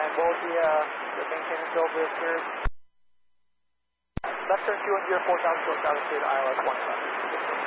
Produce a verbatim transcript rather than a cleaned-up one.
nine, what would be uh, the maintaining still this here? Left turn two one zero four thousand, short altitude, I L S one seven.